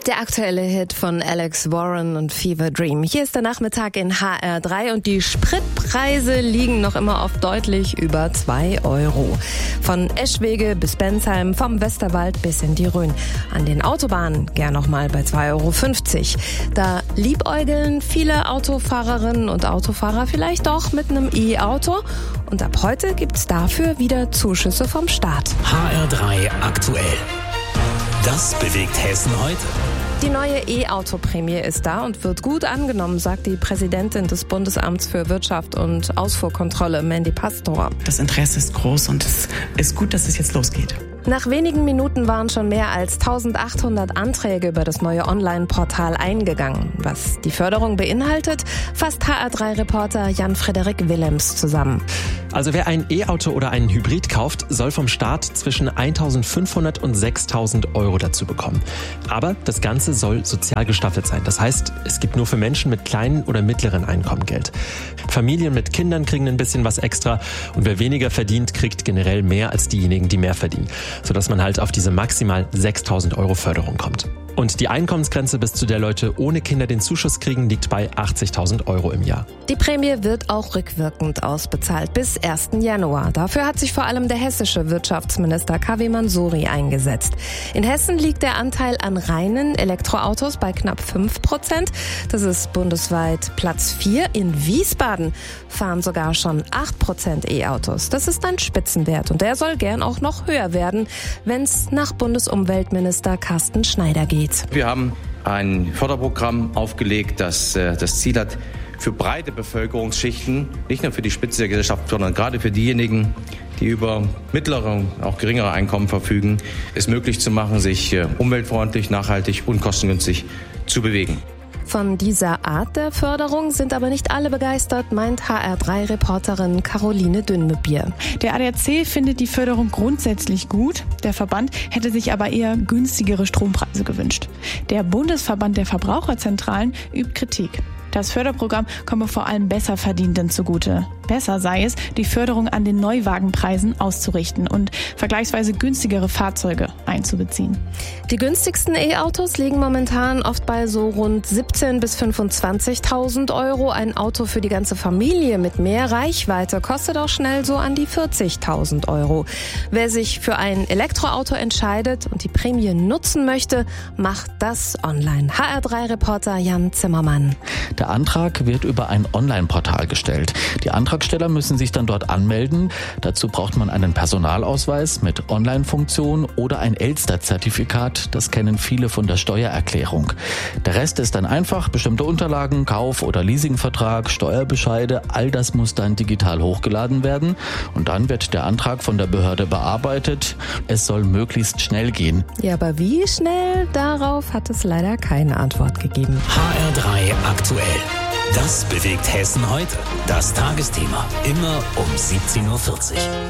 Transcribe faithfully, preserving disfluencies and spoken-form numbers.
Der aktuelle Hit von Alex Warren und Fever Dream. Hier ist der Nachmittag in H R drei und die Spritpreise liegen noch immer auf deutlich über zwei Euro. Von Eschwege bis Bensheim, vom Westerwald bis in die Rhön. An den Autobahnen gern noch mal bei zwei Euro fünfzig. Da liebäugeln viele Autofahrerinnen und Autofahrer vielleicht doch mit einem E-Auto. Und ab heute gibt's dafür wieder Zuschüsse vom Staat. H R drei aktuell. Das bewegt Hessen heute. Die neue E-Auto-Prämie ist da und wird gut angenommen, sagt die Präsidentin des Bundesamts für Wirtschaft und Ausfuhrkontrolle, Mandy Pastor. Das Interesse ist groß und es ist gut, dass es jetzt losgeht. Nach wenigen Minuten waren schon mehr als eintausendachthundert Anträge über das neue Online-Portal eingegangen. Was die Förderung beinhaltet, fasst H R drei Reporter Jan-Frederik Willems zusammen. Also wer ein E-Auto oder einen Hybrid kauft, soll vom Staat zwischen eintausendfünfhundert und sechstausend Euro dazu bekommen. Aber das Ganze soll sozial gestaffelt sein. Das heißt, es gibt nur für Menschen mit kleinen oder mittleren Einkommen Geld. Familien mit Kindern kriegen ein bisschen was extra und wer weniger verdient, kriegt generell mehr als diejenigen, die mehr verdienen, sodass man halt auf diese maximal sechstausend Euro Förderung kommt. Und die Einkommensgrenze, bis zu der Leute ohne Kinder den Zuschuss kriegen, liegt bei achtzigtausend Euro im Jahr. Die Prämie wird auch rückwirkend ausbezahlt bis ersten Januar. Dafür hat sich vor allem der hessische Wirtschaftsminister K W Mansouri eingesetzt. In Hessen liegt der Anteil an reinen Elektroautos bei knapp fünf Prozent. Das ist bundesweit Platz vier. In Wiesbaden fahren sogar schon acht Prozent E-Autos. Das ist ein Spitzenwert und der soll gern auch noch höher werden, wenn es nach Bundesumweltminister Carsten Schneider geht. Wir haben ein Förderprogramm aufgelegt, das äh, das Ziel hat, für breite Bevölkerungsschichten, nicht nur für die Spitze der Gesellschaft, sondern gerade für diejenigen, die über mittlere, auch geringere Einkommen verfügen, es möglich zu machen, sich äh, umweltfreundlich, nachhaltig und kostengünstig zu bewegen. Von dieser Art der Förderung sind aber nicht alle begeistert, meint H R drei Reporterin Caroline Dünnmebier. Der A D A C findet die Förderung grundsätzlich gut. Der Verband hätte sich aber eher günstigere Strompreise gewünscht. Der Bundesverband der Verbraucherzentralen übt Kritik. Das Förderprogramm komme vor allem Besserverdienenden zugute. Besser sei es, die Förderung an den Neuwagenpreisen auszurichten und vergleichsweise günstigere Fahrzeuge einzubeziehen. Die günstigsten E-Autos liegen momentan oft bei so rund siebzehntausend bis fünfundzwanzigtausend Euro. Ein Auto für die ganze Familie mit mehr Reichweite kostet auch schnell so an die vierzigtausend Euro. Wer sich für ein Elektroauto entscheidet und die Prämie nutzen möchte, macht das online. H R drei Reporter Jan Zimmermann. Der Antrag wird über ein Online-Portal gestellt. Die Antragsteller müssen sich dann dort anmelden. Dazu braucht man einen Personalausweis mit Online-Funktion oder ein Elster-Zertifikat. Das kennen viele von der Steuererklärung. Der Rest ist dann einfach bestimmte Unterlagen, Kauf- oder Leasingvertrag, Steuerbescheide. All das muss dann digital hochgeladen werden. Und dann wird der Antrag von der Behörde bearbeitet. Es soll möglichst schnell gehen. Ja, aber wie schnell? Darauf hat es leider keine Antwort gegeben. H R drei aktuell. Das bewegt Hessen heute. Das Tagesthema. Immer um siebzehn Uhr vierzig.